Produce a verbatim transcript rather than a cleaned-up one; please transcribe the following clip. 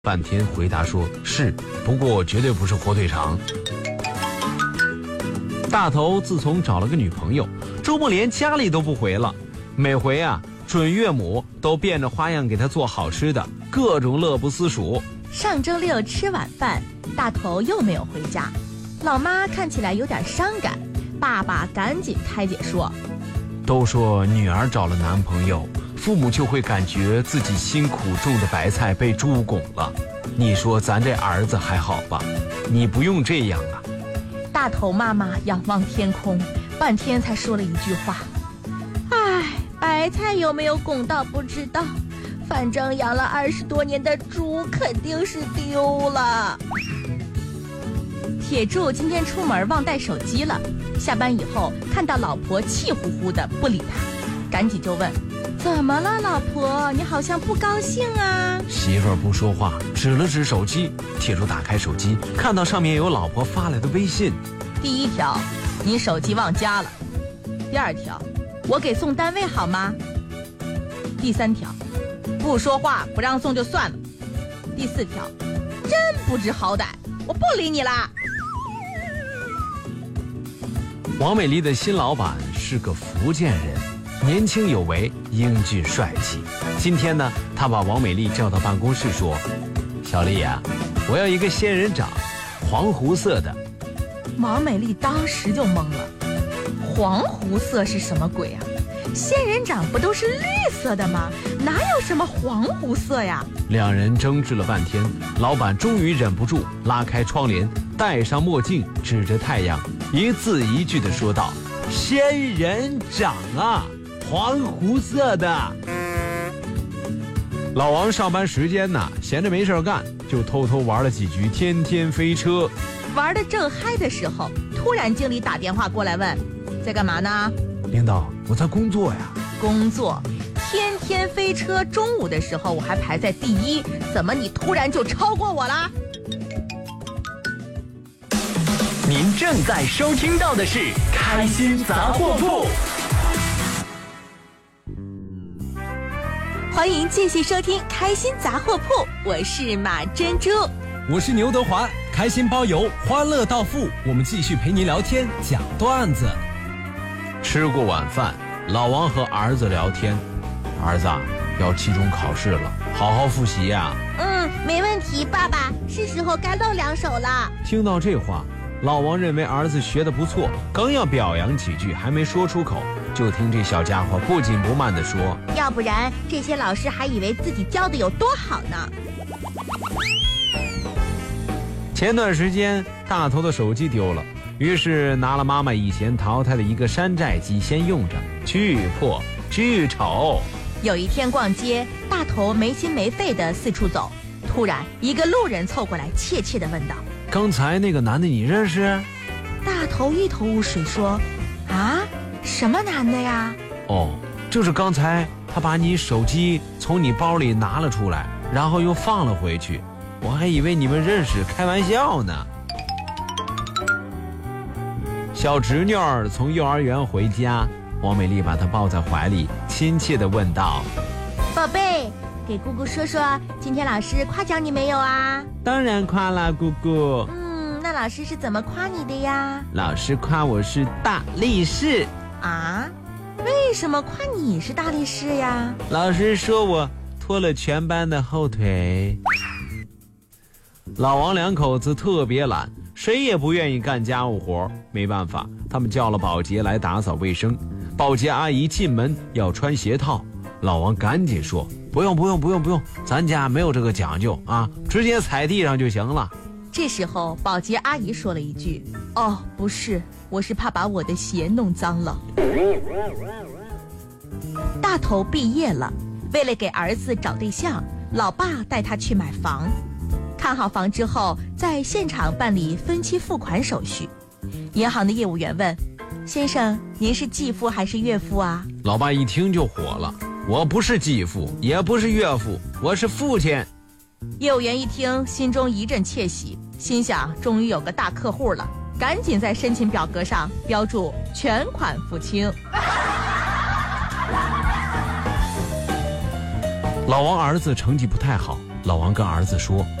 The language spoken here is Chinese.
半天回答说是，不过绝对不是火腿肠。大头自从找了个女朋友，周末连家里都不回了，每回啊准岳母都变着花样给他做好吃的，各种乐不思蜀。 上周六吃晚饭，大头又没有回家，老妈看起来有点伤感，爸爸赶紧开解说， 都说女儿找了男朋友，父母就会感觉自己辛苦种的白菜被猪拱了。你说咱这儿子还好吧？你不用这样啊。 大头妈妈仰望天空，半天才说了一句话：唉，白菜有没有拱到不知道，反正养了二十多年的猪肯定是丢了。铁柱今天出门忘带手机了，下班以后看到老婆气呼呼的不理他，赶紧就问：怎么了老婆？你好像不高兴啊。 媳妇儿不说话，指了指手机。铁柱打开手机，看到上面有老婆发来的微信。 第一条，你手机忘家了。第二条，我给送单位好吗？第三条，不说话不让送就算了。第四条，真不知好歹，我不理你啦。 王美丽的新老板是个福建人，年轻有为，英俊帅气。今天呢，他把王美丽叫到办公室说：小丽啊，我要一个仙人掌，黄胡色的。 王美丽当时就懵了，黄胡色是什么鬼啊？仙人掌不都是绿色的吗？哪有什么黄胡色呀？ 两人争执了半天，老板终于忍不住拉开窗帘，戴上墨镜，指着太阳，一字一句地说道：仙人掌啊，黄胡色的。老王上班时间呢，闲着没事干，就偷偷玩了几局天天飞车。 玩得正嗨的时候，突然经理打电话过来问：在干嘛呢？ 领导，我在工作呀。 工作？天天飞车中午的时候我还排在第一，怎么你突然就超过我啦？ 您正在收听到的是开心杂货铺。 欢迎继续收听开心杂货铺，我是马珍珠， 我是牛德华。开心包邮，欢乐到付，我们继续陪您聊天讲段子。 吃过晚饭，老王和儿子聊天：儿子要期中考试了，好好复习呀。 嗯，没问题，爸爸，是时候该露两手了。 听到这话，老王认为儿子学得不错，刚要表扬几句，还没说出口，就听这小家伙不紧不慢地说： 要不然这些老师还以为自己教的有多好呢。 前段时间大头的手机丢了，于是拿了妈妈以前淘汰的一个山寨机先用着，巨破巨丑。 有一天逛街，大头没心没肺地四处走，突然一个路人凑过来怯怯地问道： 刚才那个男的你认识？ 大头一头雾水说：啊，什么男的呀？ 哦，就是刚才他把你手机从你包里拿了出来，然后又放了回去，我还以为你们认识，开玩笑呢。小侄女儿从幼儿园回家，王美丽把她抱在怀里，亲切地问道： 宝贝，给姑姑说说，今天老师夸奖你没有啊？ 当然夸了，姑姑。 嗯，那老师是怎么夸你的呀？ 老师夸我是大力士。 啊？为什么夸你是大力士呀？ 老师说我拖了全班的后腿。老王两口子特别懒，谁也不愿意干家务活，没办法，他们叫了保洁来打扫卫生。保洁阿姨进门要穿鞋套，老王赶紧说：不用不用不用不用，咱家没有这个讲究啊，直接踩地上就行了。 这时候保洁阿姨说了一句：哦，不是，我是怕把我的鞋弄脏了。大头毕业了，为了给儿子找对象，老爸带他去买房。看好房之后，在现场办理分期付款手续。银行的业务员问：先生，您是继父还是岳父啊？ 老爸一听就火了：我不是继父，也不是岳父，我是父亲。 业务员一听，心中一阵窃喜，心想终于有个大客户了，赶紧在申请表格上标注全款付清。 老王儿子成绩不太好， 老王跟儿子说：“